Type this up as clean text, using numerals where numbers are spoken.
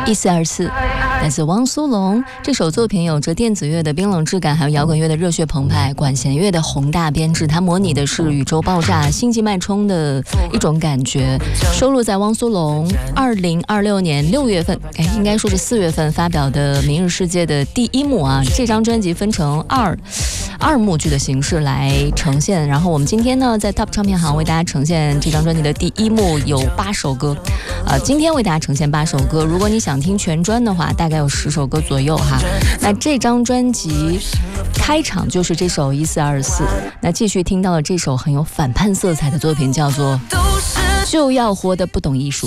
1424，来自汪苏泷。这首作品有着电子乐的冰冷质感，还有摇滚乐的热血澎湃，管弦乐的宏大编制，它模拟的是宇宙爆炸、星际脉冲的一种感觉。收录在汪苏泷2026年6月份，应该说是4月份发表的《明日世界》的第一幕啊。这张专辑分成二幕剧的形式来呈现。然后我们今天呢，在 Top 唱片行为大家呈现这张专辑的第一幕有8首歌，今天为大家呈现8首歌。如果你想听全专的话，大概有10首歌左右哈。那这张专辑开场就是这首1424，那继续听到了这首很有反叛色彩的作品，叫做《就要活得不懂艺术》。